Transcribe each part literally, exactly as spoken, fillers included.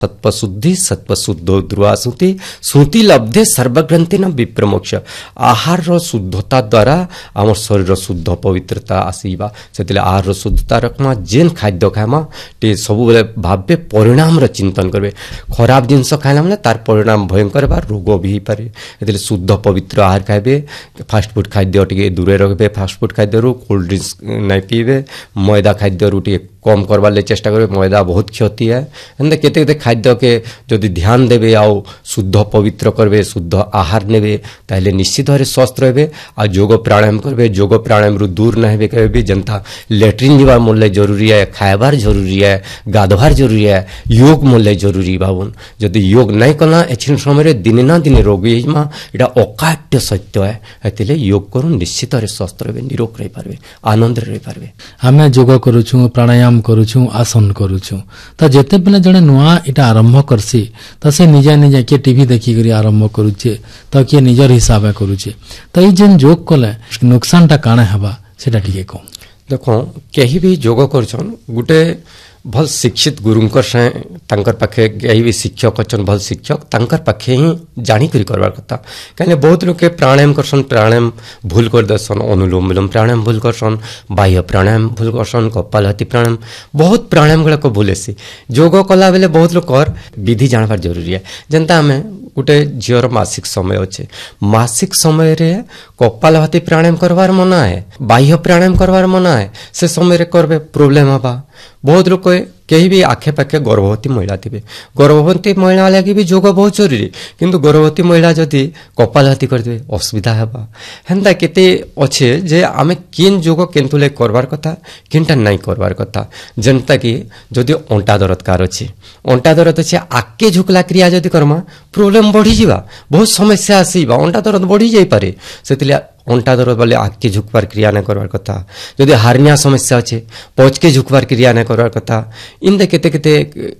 सत्वशुद्धि सत्वशुद्धो ध्रुवासुति श्रुति लब्धे सर्वग्रंथि न विप्रमोक्ष। आहार शुद्धता द्वारा आम शरीर शुद्ध पवित्रता आसवा से आहार शुद्धता रखमा जेन खाद्य खामा टे सब बेले भावे परिणाम चिंतन करेंगे। खराब जिनस खाइला माने तार परिणाम भयंकर बा रोग भी हो पारे। शुद्ध पवित्र आहार खाइबे, फास्टफुड खाद्य टे दूरे रखबे, फास्टफुड खाद्य कोल्ड ड्रिंक्स नहीं पीबे, मैदा खाद्य टे कम करवार चेष्टा करेंगे। मैदा बहुत क्षति है। एंते केते केते खाद्य के जदि ध्यान देवे आउ शुद्ध पवित्र करबे, शुद्ध आहार नेबे ताहले निश्चित भाव स्वस्थ रहे। आ योग प्राणायाम करबे, योग प्राणायाम रु दूर न हेबे कहबे जनता लैट्रिन जीवार मूल्य जरूरी है, खाइबार जरूरी है, गाधवार जरूरी है, योग मूल्य जरूरी बाबुन। जदि योग नहीं कला एछिन समय दिने ना दिने रोग होइमा एटा अकाट्य सत्य है। एतिले योग करू निश्चित भाव स्वस्थ रहे, निरोग रही पारबे, आनंद रही पारबे। हमें योग करूछु, प्राणायाम करूछु, आसन करूछु, तो जेते बेले जने नुआ इटा आरंभ करसी तो से निजा निजा के टीवी देखी करी आरंभ करूचे, तो किए निजर हिसाब करूचे। तो ये जेन योग कले नुकसान टा काणे हबा सेटा टिके को देखो। कहीं भी योग करछन गुटे भल शिक्षित गुरुंकर से तांकर पाखे कहीं भी शिक्षक अच्छन भल शिक्षक तांकर पाखे ही जानी करी करवार कथा। कहीं बहुत लोग प्राणायाम करसन, प्राणायाम भूल कर दसन, अनुलोम विलोम प्राणायाम भूल करसन, बाह्य प्राणायाम भूल करसन, कपालभाति प्राणायाम बहुत प्राणायाम गुड़ा को भूलेसी। योग कला बेले बहुत लोग विधि जानवर जरूरी है। जनता आम गोटे झीर मासिक समय अच्छे, मासिक समय रे कपालभाति प्राणायाम करवार मना है, बाह्य प्राणायाम करवार मना है। से समय करबे प्रोब्लेम हवा। बहुत लोग कहीं भी आखे पाखे गर्भवती महिला थे, गर्भवती महिला लगी भी योग बहुत जरूरी। किंतु गर्भवती महिला जदि कपालभाति करदे असुविधा हेबा। हेन्ता केते अच्छे जे आमे किन योग केन्तु ले करवार कथा, किनटा नहीं करवार कथा। जनता कि जदि अंटा दरद कार अच्छे, अंटा दरद अच्छे आके झुकला क्रिया जदि करमा प्रोब्लेम बढ़ी जीवा, बहुत समस्या आसीबा, अंटा दरद बढ़ी जाई पारे। सेतिले अंटा दरद वाले आके झुकबार क्रिया नहीं करवार कथा। जदि हार्निया समस्या अच्छे पचके झुकबार क्रिया नहीं करवार कथा। इनते केते केते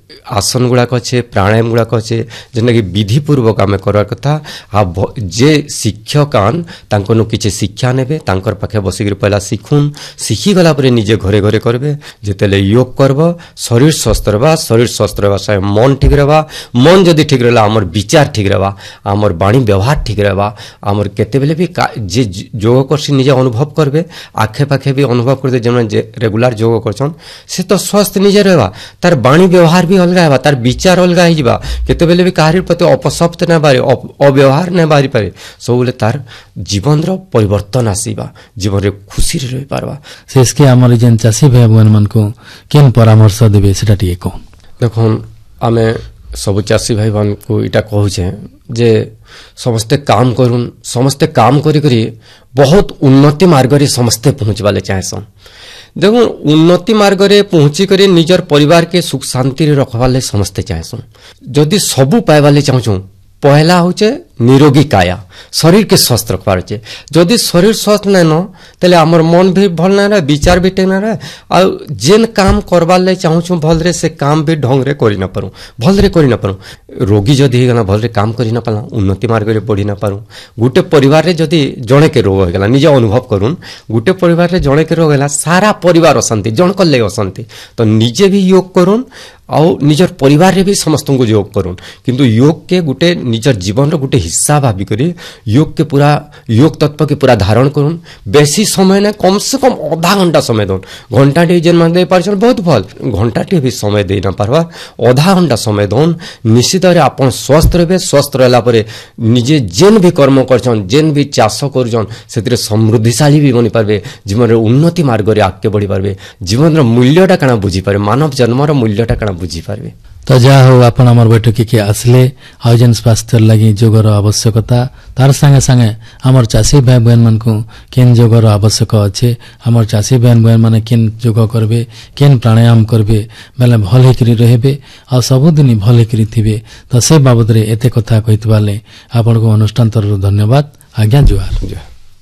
आसन गुड़ाक अच्छे, प्राणायाम गुड़ाक अच्छे जेनटा कि विधि पूर्वक आम करवार कथा। आ जे शिक्षकान तांकनु किछि शिक्षा नेबे, तांकर पाखे बसिक पहला शिखुन, शिखी गला परे निजे घरे घरे करबे। जेतेले योग करबो शरीर स्वस्थ रहबा, शरीर स्वस्थ रहबा से मन ठीक रहबा, मन जदि ठीक रहला हमर विचार ठीक रहबा, हमर वाणी व्यवहार ठीक रहबा। हमर केते बेले भी जे योग करसी निजे अनुभव करबे, आखे पाखे भी अनुभव करदे जेमन जे रेगुलर योग करछन से तो स्वस्थ निजे रहबा। तार वाणी व्यवहार भी अलगा हेबा, तार विचार अलगा ही जीवा। केते बेले भी काहरी प्रति अपशब्द न बारे, अव्यवहार न बारी पारे। सबले तार जीवन रो परिवर्तन आसीबा, जीवन रे खुशी रही पारबा। शेष के हमर जेन चासी भाई बहन मन को केन परामर्श देबे सेटा टिके को देखो। आमे सब चासी भाई बहन को इटा कहूचे जे समस्ते काम करूँ, समस्ते काम करी करी बहुत उन्नति मार्ग रे समस्ते पहुँचवाले चाहेसन। देखो उन्नति मार्ग रे पहुँची कर निजर परिवार के सुख शांति रे रखवाले समस्ते चाहेसन। जदि सबू पाइबाले चाहूँ पहला होचे निरोगी काया, शरीर के स्वस्थ रखवार अच्छे। जदि शरीर स्वस्थ नहीं न तेले हमर मन भी भल ना रहे, विचार भी ठीक ना रहे। आ जेन काम करवार ले चाहूँ भल रे से काम भी ढंग रे करी ना पारूँ, भल रे करी ना पारूँ। रोगी जदि होगा भल रे काम करी ना पाला, उन्नति मार्ग रे बढ़ी ना पारूँ। गुटे परिवार रे जदि जणे के रोग होगा निजे अनुभव करूँ, गुटे परिवार रे जणे के रोग है सारा परिवार अशांति, जन कले अशांति। तो निजे भी योग करूँ आउ निजर परिवार रे भी समस्त को योग करूँ। किंतु योग के गुटे निजर जीवन रो गुटे हिस्सा भावी करी योग के पूरा योग तत्व के पूरा धारण करूँ। बेसी समय ना कम से कम आधा घंटा समय दौन, घंटा टे जेन मान दे पारछन बहुत भल, घंटा टे भी समय दे ना पारबा, आधा घंटा समय दौन। निश्चित रे आपण स्वस्थ रहे, स्वस्थ रहला परे निजे जेन भी कर्म करछन, जेन भी चाष करछन सेतिरे समृद्धिशाली भी बनि पारबे, जीवन रे उन्नति मार्ग रे आगे बढ़ी पारबे, जीवन रो मूल्यटा काना बुझी पारबे, मानव जन्म रो मूल्यटा काना बुझी पारबे। तो जहा हो आपण हमर बैठक के आसले आयोजन स्वास्थ्य लगी योगर आवश्यकता तार संगे संगे हमर चासी भाई बहन मन को केन योगर आवश्यक अच्छे, हमर चासी बहन बहन माने केन योग करबे, केन प्राणायाम करबे बेले भल हेकरी रहबे आ सबुदिन भल हेकरी थिबे। तो से बाबद रे एते कथा कहितबाले आपण को अनुष्ठान तरफ धन्यवाद। आज्ञा जुहार।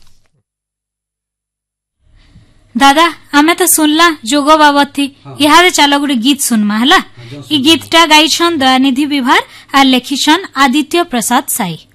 दादा आमे तो सुनला जोग बाबत थी। यहाँ चलो गोटे गीत सुनमा है। गीत टा गाई छन दयानिधि विभार आ लेखिछन आदित्य प्रसाद साई।